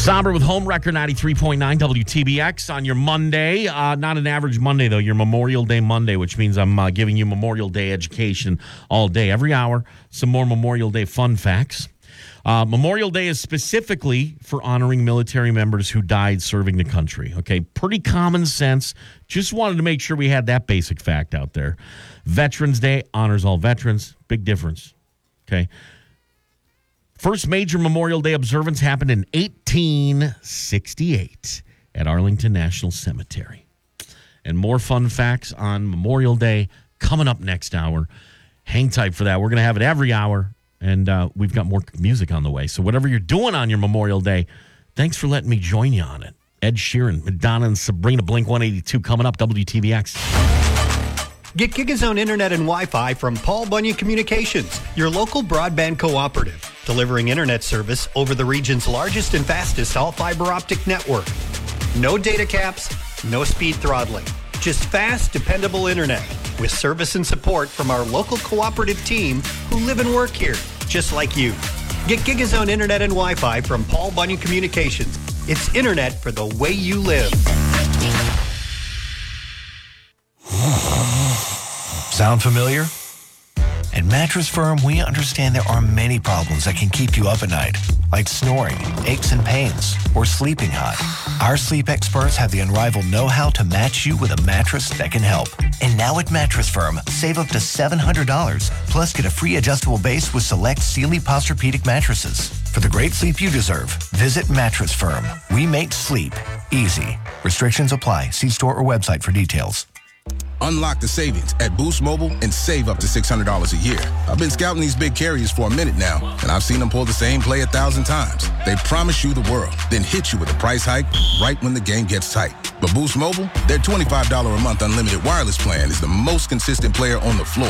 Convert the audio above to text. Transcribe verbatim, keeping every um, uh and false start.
Somber with Home Record ninety-three point nine W T B X on your Monday. Uh, not an average Monday, though. Your Memorial Day Monday, which means I'm uh, giving you Memorial Day education all day. Every hour, some more Memorial Day fun facts. Uh, Memorial Day is specifically for honoring military members who died serving the country. Okay, pretty common sense. Just wanted to make sure we had that basic fact out there. Veterans Day honors all veterans. Big difference. Okay. First major Memorial Day observance happened in eighteen sixty-eight at Arlington National Cemetery. And more fun facts on Memorial Day coming up next hour. Hang tight for that. We're going to have it every hour, and uh, we've got more music on the way. So whatever you're doing on your Memorial Day, thanks for letting me join you on it. Ed Sheeran, Madonna, and Sabrina, Blink one eighty-two coming up, W T V X. Get GigaZone Internet and Wi-Fi from Paul Bunyan Communications, your local broadband cooperative, delivering internet service over the region's largest and fastest all-fiber optic network. No data caps, no speed throttling, just fast, dependable internet with service and support from our local cooperative team who live and work here, just like you. Get GigaZone Internet and Wi-Fi from Paul Bunyan Communications. It's internet for the way you live. Sound familiar? At Mattress Firm, we understand there are many problems that can keep you up at night, like snoring, aches and pains, or sleeping hot. Our sleep experts have the unrivaled know-how to match you with a mattress that can help. And now at Mattress Firm, save up to seven hundred dollars, plus get a free adjustable base with select Sealy Posturepedic mattresses. For the great sleep you deserve, visit Mattress Firm. We make sleep easy. Restrictions apply. See store or website for details. Unlock the savings at Boost Mobile and save up to six hundred dollars a year. I've been scouting these big carriers for a minute now, and I've seen them pull the same play a thousand times. They promise you the world, then hit you with a price hike right when the game gets tight. But Boost Mobile, their twenty-five dollars a month unlimited wireless plan is the most consistent player on the floor.